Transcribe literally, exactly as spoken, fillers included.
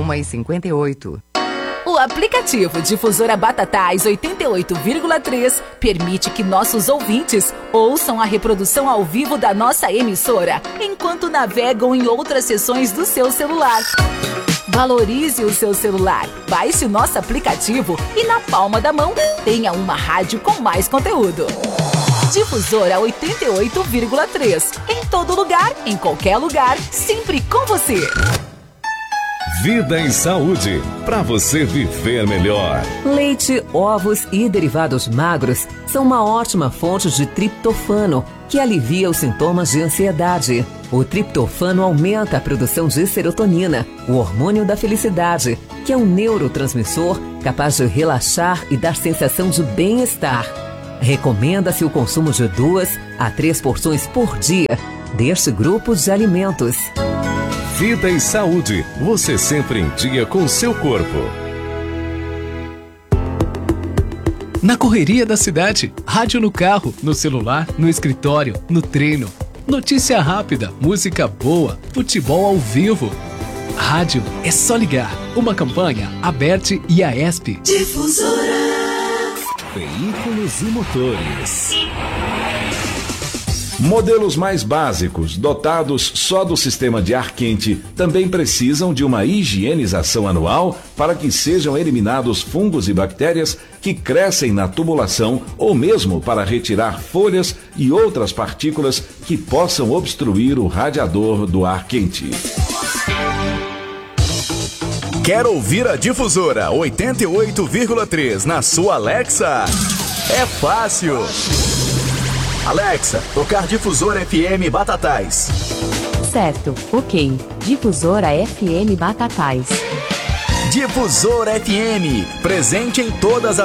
uma e cinquenta e oito. O aplicativo Difusora Batatais oitenta e oito vírgula três permite que nossos ouvintes ouçam a reprodução ao vivo da nossa emissora enquanto navegam em outras seções do seu celular. Valorize o seu celular, baixe o nosso aplicativo e na palma da mão tenha uma rádio com mais conteúdo. Difusora oitenta e oito vírgula três. Em todo lugar, em qualquer lugar, sempre com você. Vida em Saúde, para você viver melhor. Leite, ovos e derivados magros são uma ótima fonte de triptofano, que alivia os sintomas de ansiedade. O triptofano aumenta a produção de serotonina, o hormônio da felicidade, que é um neurotransmissor capaz de relaxar e dar sensação de bem-estar. Recomenda-se o consumo de duas a três porções por dia deste grupo de alimentos. Vida em Saúde, você sempre em dia com seu corpo. Na correria da cidade, rádio no carro, no celular, no escritório, no treino. Notícia rápida, música boa, futebol ao vivo. Rádio é só ligar. Uma campanha, Aberte e a ESP. Difusora. Veículos e motores. Modelos mais básicos, dotados só do sistema de ar quente, também precisam de uma higienização anual para que sejam eliminados fungos e bactérias que crescem na tubulação ou mesmo para retirar folhas e outras partículas que possam obstruir o radiador do ar quente. Quer ouvir a Difusora oitenta e oito vírgula três na sua Alexa? É fácil! Alexa, tocar Difusora F M Batatais. Certo, ok. Difusora F M Batatais. Difusora F M, presente em todas as